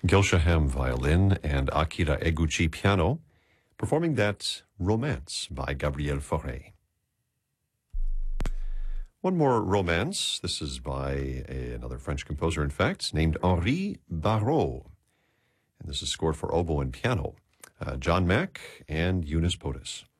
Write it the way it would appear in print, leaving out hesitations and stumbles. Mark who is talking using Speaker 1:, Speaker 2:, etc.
Speaker 1: Gil Shaham violin and Akira Eguchi piano, performing that Romance by Gabriel Fauré. One more romance. This is by another French composer, in fact, named Henri Barrault. And this is scored for oboe and piano. John Mack and Eunice Potus.